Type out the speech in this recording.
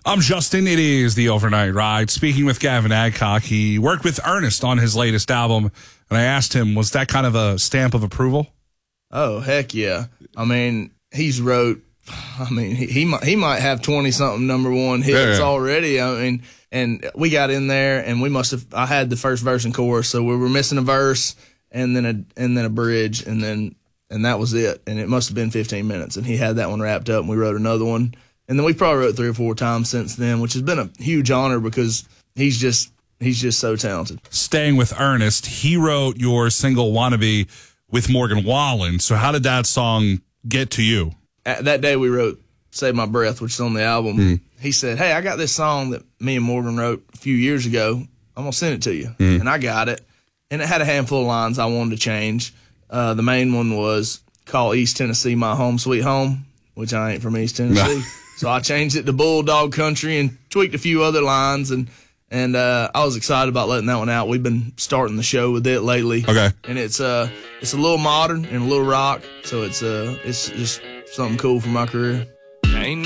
I'm Justin. It is the Overnight Ride. Speaking with Gavin Adcock, he worked with Ernest on his latest album, and I asked him, was that kind of a stamp of approval? Oh, heck yeah. I mean, he might have 20-something number one hits already. I mean, and we got in there, and I had the first verse and chorus, so we were missing a verse and then a bridge, and that was it. And it must have been 15 minutes, and he had that one wrapped up, and we wrote another one. And then we probably wrote 3 or 4 times since then, which has been a huge honor because he's just so talented. Staying with Ernest, he wrote your single Wannabe with Morgan Wallen. So how did that song get to you? That day we wrote Save My Breath, which is on the album. He said, hey, I got this song that me and Morgan wrote a few years ago. I'm going to send it to you. And I got it. And it had a handful of lines I wanted to change. The main one was call East Tennessee my home sweet home, which I ain't from East Tennessee. So I changed it to Bulldog Country and tweaked a few other lines, and I was excited about letting that one out. We've been starting the show with it lately. Okay. And it's a little modern and a little rock, so it's just something cool for my career.